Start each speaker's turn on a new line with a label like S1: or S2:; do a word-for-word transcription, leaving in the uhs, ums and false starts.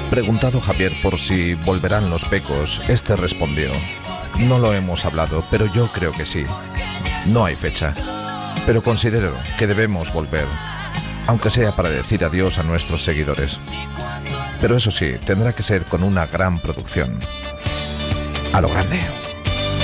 S1: Preguntado Javier por si volverán los Pecos, este respondió: no lo hemos hablado, pero yo creo que sí. No hay fecha, pero considero que debemos volver, aunque sea para decir adiós a nuestros seguidores. Pero eso sí, tendrá que ser con una gran producción. A lo grande.